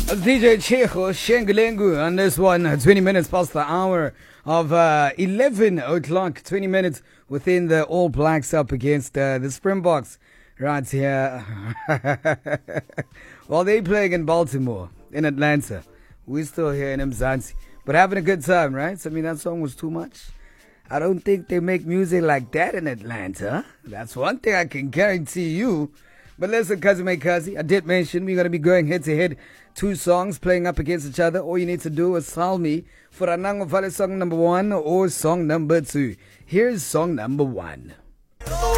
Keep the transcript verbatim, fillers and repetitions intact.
That's D J Checho Shengulengu on this one, uh, twenty minutes past the hour of uh, eleven o'clock, twenty minutes within the All Blacks up against uh, the Springboks right here. While they playing in Baltimore, in Atlanta, we're still here in Mzansi, but having a good time, right? So, I mean, that song was too much. I don't think they make music like that in Atlanta. That's one thing I can guarantee you. But listen, Kazi Kazi, I did mention we're going to be going head to head. Two songs playing up against each other. All you need to do is tell me for Anango Vale song number one or song number two. Here's song number one.